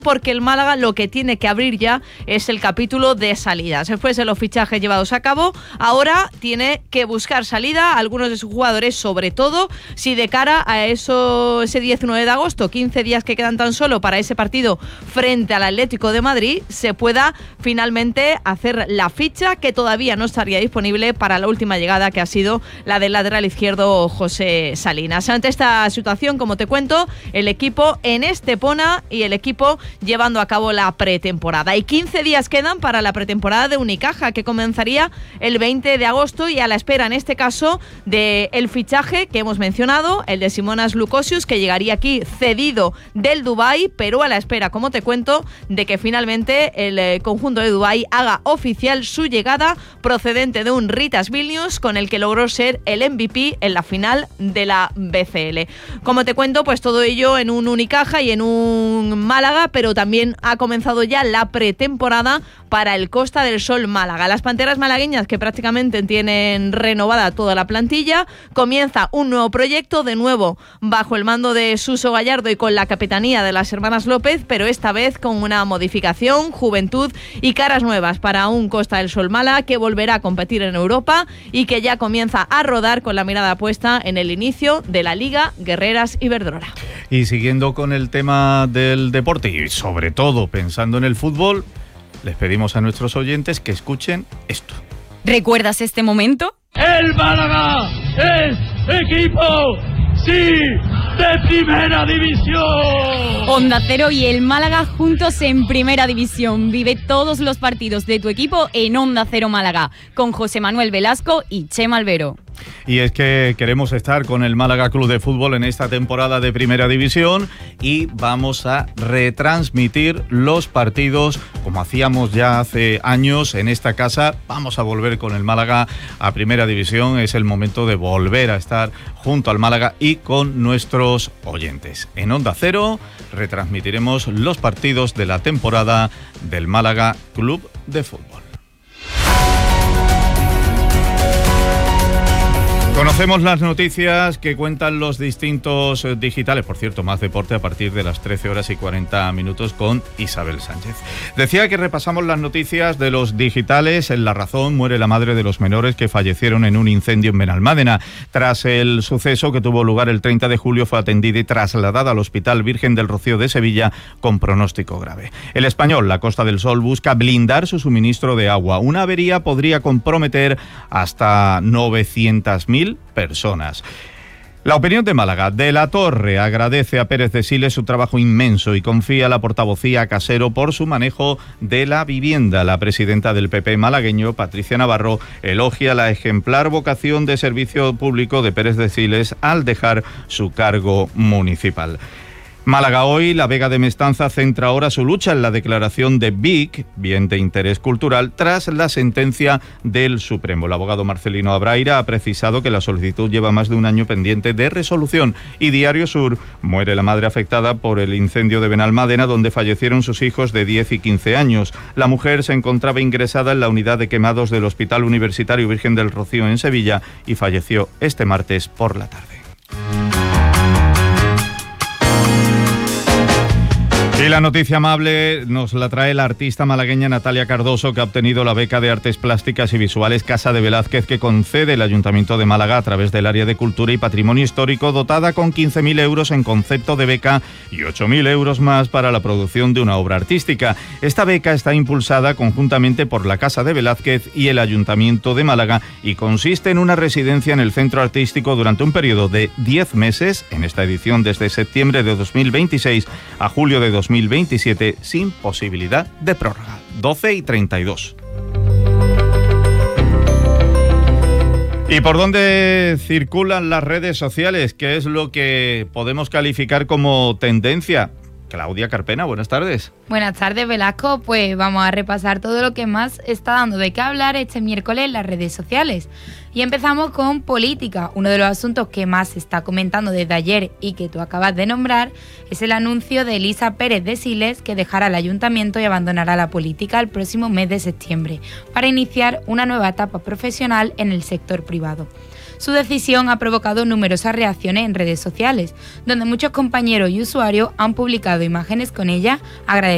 porque el Málaga lo que tiene que abrir ya es el capítulo de salidas. Después de los fichajes llevados a cabo, ahora tiene que buscar salida a algunos de sus jugadores, sobre todo si de cara a ese 19 de agosto, 15 días que quedan tan solo para ese partido frente al Atlético de Madrid, se pueda finalmente hacer la ficha que todavía no estaría disponible para la última llegada, que ha sido la del lateral izquierdo José Salinas. Ante esta situación, como te cuento, el equipo en Estepona y el equipo llevando a cabo la pretemporada. Y 15 días quedan para la pretemporada de Unicaja, que comenzaría el 20 de agosto y a la espera, en este caso, del fichaje que hemos mencionado, el de Simonas Lukosius, que llegaría aquí cedido del Dubái, pero a la espera, como te cuento, de que finalmente el conjunto de Dubái haga oficial su llegada procedente de un Ritas Vilnius, con el que logró ser el MVP en la final de la BCL. Como te cuento, pues todo ello en un Unicaja y en un Málaga, pero también ha comenzado ya la pretemporada para el Costa del Sol Málaga. Las Panteras malagueñas, que prácticamente tienen renovada toda la plantilla, comienza un nuevo proyecto, de nuevo bajo el mando de Suso Gallardo y con la capitanía de las hermanas López, pero esta vez con una modificación, juventud y caras nuevas para un Costa del Sol Málaga que volverá a competir en Europa y que ya comienza a rodar con la mirada puesta en el inicio de la Liga Guerreras Iberdrola. Y siguiendo con el tema del deporte y sobre todo pensando en el fútbol, les pedimos a nuestros oyentes que escuchen esto. ¿Recuerdas este momento? ¡El Málaga es equipo, sí, de primera división! Onda Cero y el Málaga juntos en primera división. Vive todos los partidos de tu equipo en Onda Cero Málaga, con José Manuel Velasco y Chema Albero. Y es que queremos estar con el Málaga Club de Fútbol en esta temporada de Primera División y vamos a retransmitir los partidos como hacíamos ya hace años en esta casa. Vamos a volver con el Málaga a Primera División. Es el momento de volver a estar junto al Málaga y con nuestros oyentes. En Onda Cero retransmitiremos los partidos de la temporada del Málaga Club de Fútbol. Conocemos las noticias que cuentan los distintos digitales. Por cierto, más deporte a partir de las 13:40 con Isabel Sánchez. Decía que repasamos las noticias de los digitales. En La Razón muere la madre de los menores que fallecieron en un incendio en Benalmádena. Tras el suceso que tuvo lugar el 30 de julio, fue atendida y trasladada al Hospital Virgen del Rocío de Sevilla con pronóstico grave. El Español, La Costa del Sol, busca blindar su suministro de agua. Una avería podría comprometer hasta 900.000 personas. La opinión de Málaga. De la Torre agradece a Pérez de Siles su trabajo inmenso y confía la portavocía a Casero por su manejo de la vivienda. La presidenta del PP malagueño, Patricia Navarro, elogia la ejemplar vocación de servicio público de Pérez de Siles al dejar su cargo municipal. Málaga Hoy, La Vega de Mestanza centra ahora su lucha en la declaración de Vic, bien de interés cultural, tras la sentencia del Supremo. El abogado Marcelino Abraira ha precisado que la solicitud lleva más de un año pendiente de resolución. Y Diario Sur, muere la madre afectada por el incendio de Benalmádena, donde fallecieron sus hijos de 10 y 15 años. La mujer se encontraba ingresada en la unidad de quemados del Hospital Universitario Virgen del Rocío en Sevilla y falleció este martes por la tarde. Y la noticia amable nos la trae la artista malagueña Natalia Cardoso, que ha obtenido la beca de Artes Plásticas y Visuales Casa de Velázquez, que concede el Ayuntamiento de Málaga a través del Área de Cultura y Patrimonio Histórico, dotada con 15.000 euros en concepto de beca y 8.000 euros más para la producción de una obra artística. Esta beca está impulsada conjuntamente por la Casa de Velázquez y el Ayuntamiento de Málaga y consiste en una residencia en el Centro Artístico durante un periodo de 10 meses, en esta edición desde septiembre de 2026 a julio de 2027, sin posibilidad de prórroga. 12:32. ¿Y por dónde circulan las redes sociales? ¿Qué es lo que podemos calificar como tendencia? Claudia Carpena, buenas tardes. Buenas tardes, Velasco. Pues vamos a repasar todo lo que más está dando de qué hablar este miércoles en las redes sociales. Y empezamos con política. Uno de los asuntos que más se está comentando desde ayer y que tú acabas de nombrar es el anuncio de Elisa Pérez de Siles, que dejará el ayuntamiento y abandonará la política el próximo mes de septiembre para iniciar una nueva etapa profesional en el sector privado. Su decisión ha provocado numerosas reacciones en redes sociales, donde muchos compañeros y usuarios han publicado imágenes con ella agradeciendo